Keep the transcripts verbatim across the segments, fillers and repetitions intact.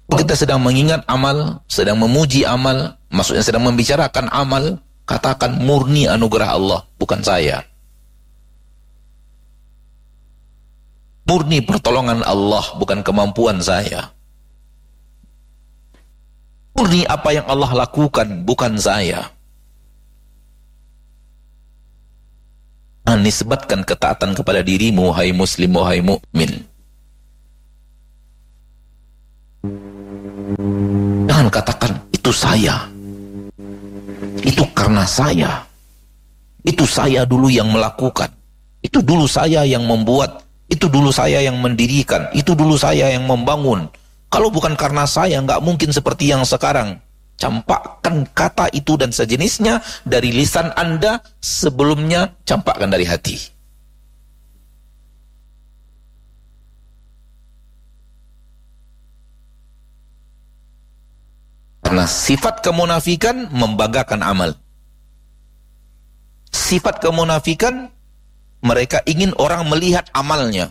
Kita sedang mengingat amal, sedang memuji amal, maksudnya sedang membicarakan amal, katakan murni anugerah Allah, bukan saya. Murni pertolongan Allah, bukan kemampuan saya. Murni apa yang Allah lakukan, bukan saya. Nisbatkan ketaatan kepada dirimu, hai muslim, wahai mukmin. Jangan katakan itu saya, itu karena saya, itu saya dulu yang melakukan, itu dulu saya yang membuat, itu dulu saya yang mendirikan, itu dulu saya yang membangun. Kalau bukan karena saya, nggak mungkin seperti yang sekarang. Campakkan kata itu dan sejenisnya dari lisan Anda, sebelumnya campakkan dari hati. Karena sifat kemunafikan membanggakan amal. Sifat kemunafikan, mereka ingin orang melihat amalnya.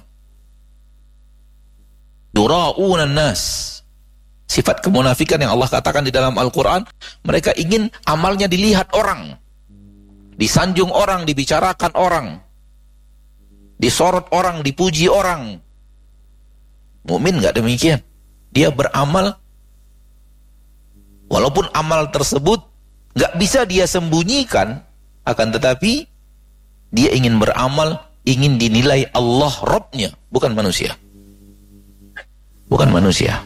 Yura'unan nas. Sifat kemunafikan yang Allah katakan di dalam Al-Quran, mereka ingin amalnya dilihat orang, disanjung orang, dibicarakan orang, disorot orang, dipuji orang. Mukmin nggak demikian. Dia beramal, walaupun amal tersebut nggak bisa dia sembunyikan, akan tetapi dia ingin beramal, ingin dinilai Allah Rabbnya, bukan manusia. Bukan manusia.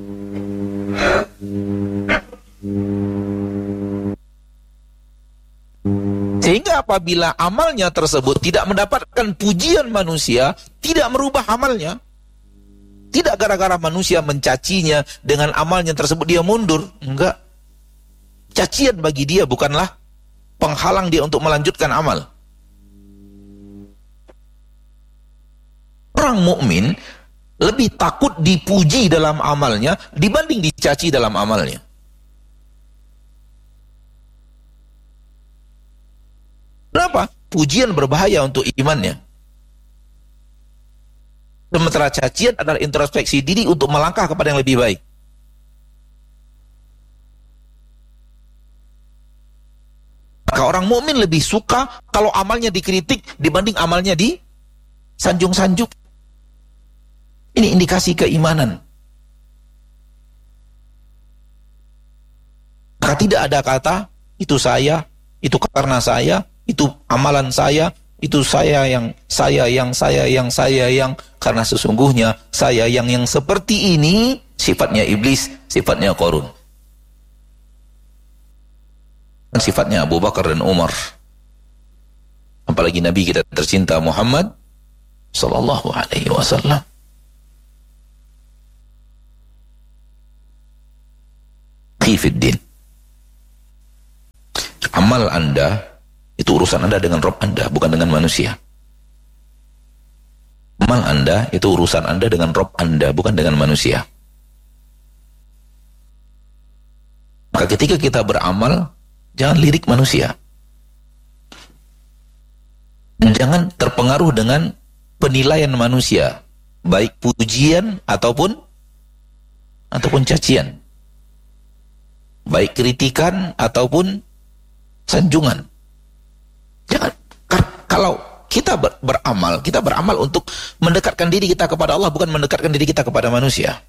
Sehingga apabila amalnya tersebut tidak mendapatkan pujian manusia, tidak merubah amalnya. Tidak gara-gara manusia mencacinya dengan amalnya tersebut dia mundur. Enggak. Cacian bagi dia bukanlah penghalang dia untuk melanjutkan amal. Orang mukmin lebih takut dipuji dalam amalnya dibanding dicaci dalam amalnya. Kenapa? Pujian berbahaya untuk imannya. Sementara cacian adalah introspeksi diri untuk melangkah kepada yang lebih baik. Maka orang mukmin lebih suka kalau amalnya dikritik dibanding amalnya disanjung-sanjung. Ini indikasi keimanan. Maka tidak ada kata, itu saya, itu karena saya, itu amalan saya, itu saya yang, saya yang, saya yang, saya yang, karena sesungguhnya saya yang yang seperti ini, sifatnya iblis, sifatnya Qarun. Dan sifatnya Abu Bakar dan Umar. Apalagi Nabi kita tercinta Muhammad sallallahu alaihi wasallam. Fiddin. Amal Anda itu urusan Anda dengan Rabb Anda, bukan dengan manusia. Amal Anda itu urusan Anda dengan Rabb Anda, bukan dengan manusia. Maka ketika kita beramal, jangan lirik manusia. Dan jangan terpengaruh dengan penilaian manusia, baik pujian ataupun ataupun cacian. Baik kritikan ataupun sanjungan. Jangan. Kalau kita ber, beramal, kita beramal untuk mendekatkan diri kita kepada Allah, bukan mendekatkan diri kita kepada manusia.